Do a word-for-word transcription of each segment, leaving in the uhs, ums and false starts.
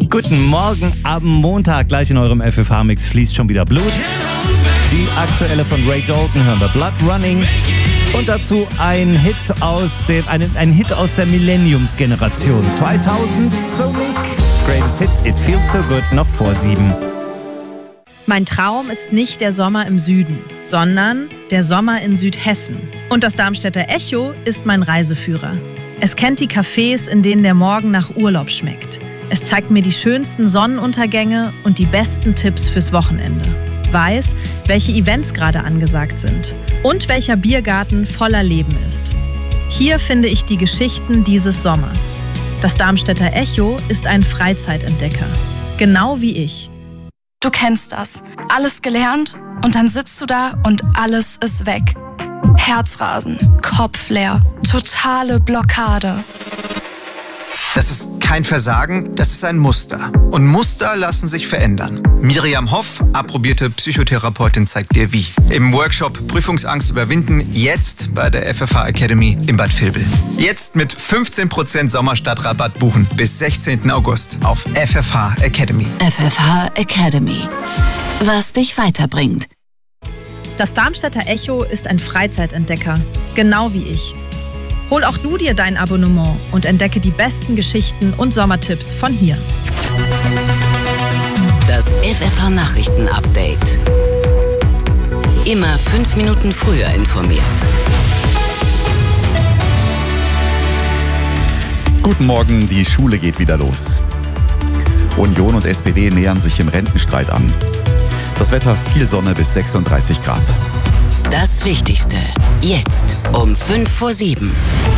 Guten Morgen am Montag. Gleich in eurem F F H-Mix fließt schon wieder Blut. Die aktuelle von Ray Dalton hören wir, Blood Running. Und dazu ein Hit aus dem, ein, ein Hit aus der Millenniums-Generation. zweitausend, Sonic. Greatest Hit, It Feels So Good, noch vor sieben. Mein Traum ist nicht der Sommer im Süden, sondern der Sommer in Südhessen. Und das Darmstädter Echo ist mein Reiseführer. Es kennt die Cafés, in denen der Morgen nach Urlaub schmeckt. Es zeigt mir die schönsten Sonnenuntergänge und die besten Tipps fürs Wochenende. Weiß, welche Events gerade angesagt sind und welcher Biergarten voller Leben ist. Hier finde ich die Geschichten dieses Sommers. Das Darmstädter Echo ist ein Freizeitentdecker, genau wie ich. Du kennst das. Alles gelernt und dann sitzt du da und alles ist weg. Herzrasen, Kopf leer, totale Blockade. Das ist kein Versagen, das ist ein Muster. Und Muster lassen sich verändern. Miriam Hoff, approbierte Psychotherapeutin, zeigt dir wie. Im Workshop Prüfungsangst überwinden, jetzt bei der F F H Academy in Bad Vilbel. Jetzt mit fünfzehn Prozent Sommerstadtrabatt buchen bis sechzehnten August auf F F H Academy. F F H Academy. Was dich weiterbringt. Das Darmstädter Echo ist ein Freizeitentdecker, genau wie ich. Hol auch du dir dein Abonnement und entdecke die besten Geschichten und Sommertipps von hier. Das F F H-Nachrichten-Update. Immer fünf Minuten früher informiert. Guten Morgen, die Schule geht wieder los. Union und S P D nähern sich im Rentenstreit an. Das Wetter viel Sonne bis sechsunddreißig Grad. Das Wichtigste. Jetzt um fünf vor sieben.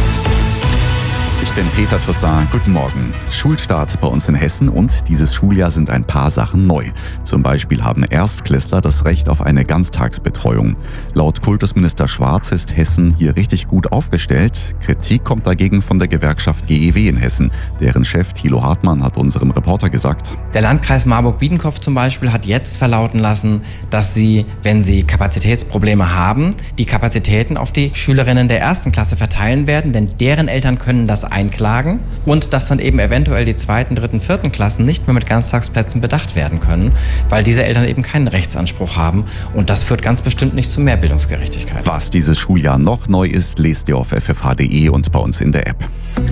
Ich bin Peter Toussaint. Guten Morgen. Schulstart bei uns in Hessen und dieses Schuljahr sind ein paar Sachen neu. Zum Beispiel haben Erstklässler das Recht auf eine Ganztagsbetreuung. Laut Kultusminister Schwarz ist Hessen hier richtig gut aufgestellt. Kritik kommt dagegen von der Gewerkschaft G E W in Hessen. Deren Chef Thilo Hartmann hat unserem Reporter gesagt: Der Landkreis Marburg-Biedenkopf zum Beispiel hat jetzt verlauten lassen, dass sie, wenn sie Kapazitätsprobleme haben, die Kapazitäten auf die Schülerinnen der ersten Klasse verteilen werden, denn deren Eltern können das einklagen und dass dann eben eventuell die zweiten, dritten, vierten Klassen nicht mehr mit Ganztagsplätzen bedacht werden können, weil diese Eltern eben keinen Rechtsanspruch haben und das führt ganz bestimmt nicht zu mehr Bildungsgerechtigkeit. Was dieses Schuljahr noch neu ist, lest ihr auf f f h punkt d e und bei uns in der App.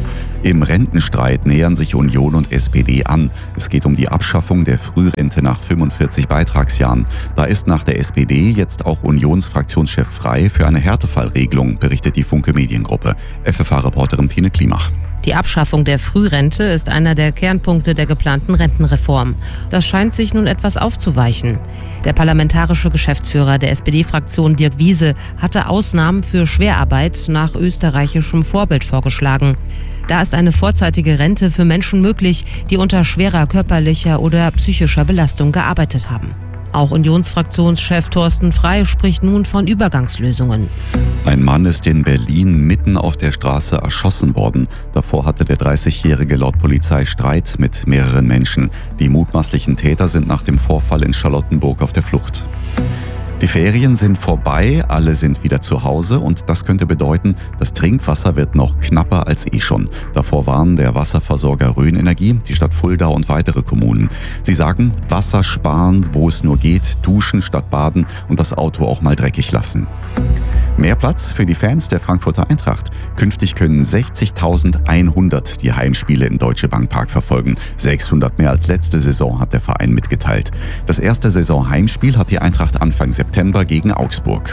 Im Rentenstreit nähern sich Union und S P D an. Es geht um die Abschaffung der Frührente nach fünfundvierzig Beitragsjahren. Da ist nach der S P D jetzt auch Unionsfraktionschef Frei für eine Härtefallregelung, berichtet die Funke Mediengruppe. F F H-Reporterin Tine Klimach. Die Abschaffung der Frührente ist einer der Kernpunkte der geplanten Rentenreform. Das scheint sich nun etwas aufzuweichen. Der parlamentarische Geschäftsführer der S P D-Fraktion Dirk Wiese hatte Ausnahmen für Schwerarbeit nach österreichischem Vorbild vorgeschlagen. Da ist eine vorzeitige Rente für Menschen möglich, die unter schwerer körperlicher oder psychischer Belastung gearbeitet haben. Auch Unionsfraktionschef Thorsten Frei spricht nun von Übergangslösungen. Ein Mann ist in Berlin mitten auf der Straße erschossen worden. Davor hatte der dreißigjährige laut Polizei Streit mit mehreren Menschen. Die mutmaßlichen Täter sind nach dem Vorfall in Charlottenburg auf der Flucht. Die Ferien sind vorbei, alle sind wieder zu Hause und das könnte bedeuten, das Trinkwasser wird noch knapper als eh schon. Davor warnen der Wasserversorger Rhön Energie, die Stadt Fulda und weitere Kommunen. Sie sagen, Wasser sparen, wo es nur geht, duschen statt baden und das Auto auch mal dreckig lassen. Mehr Platz für die Fans der Frankfurter Eintracht. Künftig können sechzigtausendeinhundert die Heimspiele im Deutsche Bank Park verfolgen. sechshundert mehr als letzte Saison, hat der Verein mitgeteilt. Das erste Saisonheimspiel hat die Eintracht Anfang September gegen Augsburg.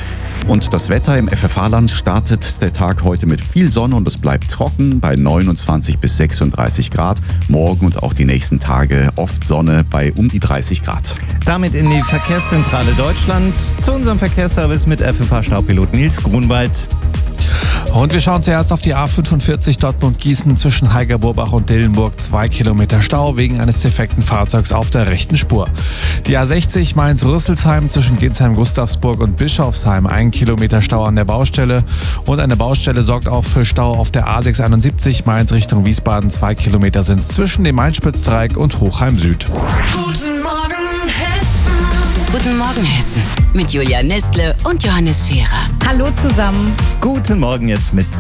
Und das Wetter im F F H-Land startet der Tag heute mit viel Sonne und es bleibt trocken bei neunundzwanzig bis sechsunddreißig Grad. Morgen und auch die nächsten Tage oft Sonne bei um die dreißig Grad. Damit in die Verkehrszentrale Deutschland zu unserem Verkehrsservice mit F F H-Staupilot Nils Grunwald. Und wir schauen zuerst auf die A fünfundvierzig Dortmund-Gießen zwischen Heiger-Burbach und Dillenburg. Zwei Kilometer Stau wegen eines defekten Fahrzeugs auf der rechten Spur. Die A sechzig Mainz-Rüsselsheim zwischen Ginsheim-Gustavsburg und Bischofsheim. Ein Kilometer Stau an der Baustelle. Und eine Baustelle sorgt auch für Stau auf der A sechshunderteinundsiebzig Mainz Richtung Wiesbaden. Zwei Kilometer sind es zwischen dem Main-Spitz-Dreieck und Hochheim Süd. Guten Morgen Hessen. Guten Morgen Hessen. Mit Julia Nestle und Johannes Scherer. Hallo zusammen. Guten Morgen jetzt mit